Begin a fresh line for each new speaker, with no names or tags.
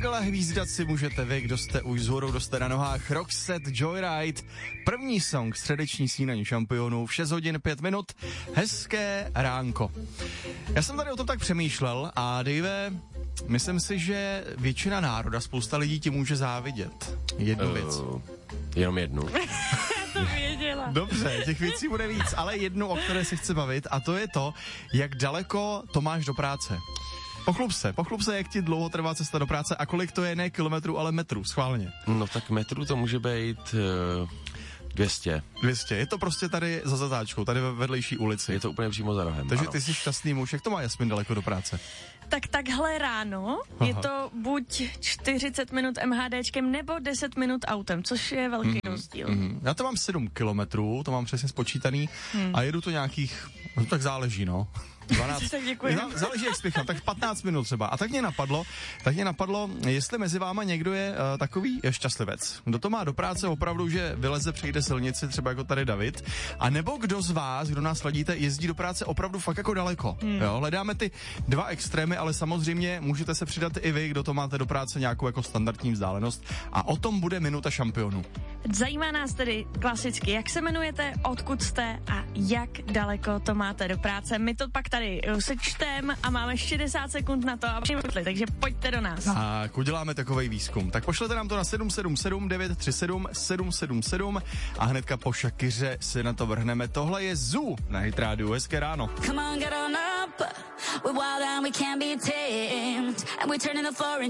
Takhle hvízdat si můžete vy, kdo jste už vzhůru, kdo jste na nohách. Roxette Joyride, první song středeční snídaní šampionů v 6 hodin 5 minut. Hezké ránko. Já jsem tady o tom tak přemýšlel a Dave, myslím si, že většina národa, spousta lidí ti může závidět. Jednu věc.
Jenom jednu.
To věděla.
Dobře, těch věcí bude víc, ale jednu, o které se chci bavit, a to je to, jak daleko to máš do práce. Pochlup se, jak ti dlouho trvá cesta do práce a kolik to je ne kilometrů, ale metrů, schválně.
No tak metrů to může být 200.
200, je to prostě tady za zatáčkou, tady ve vedlejší ulici.
Je to úplně přímo za rohem.
Takže
ano.
ty jsi šťastný muž, jak to má Jasmin daleko do práce?
Tak takhle ráno je to buď 40 minut MHDčkem nebo 10 minut autem, což je velký rozdíl.
Já to mám 7 kilometrů, to mám přesně spočítaný a jedu to nějakých, no tak záleží, no. 12.
Tak děkuji.
Záleží, jak spěchám, tak 15 minut třeba. A tak mě napadlo, jestli mezi váma někdo je takový šťastlivec. Kdo to má do práce opravdu, že vyleze, přejde silnici, třeba jako tady David, a nebo kdo z vás, kdo nás sledíte, jezdí do práce opravdu fakt jako daleko. Jo, hledáme ty dva extrémy, ale samozřejmě můžete se přidat i vy, kdo to máte do práce nějakou jako standardní vzdálenost. A o tom bude minuta šampionů.
Zajímá nás tedy klasicky, jak se jmenujete, odkud jste a jak daleko to máte do práce. My to pak tady sečtem a máme 60 sekund na to, takže pojďte do nás.
Tak, uděláme takovej výzkum. Tak pošlete nám to na 777 937 777 a hnedka po Shakiře se na to vrhneme. Tohle je Zoo na Hit Radio. Hezké ráno.
Come on, get on up. We're wild and we can't be tamed. And we're turning the floor into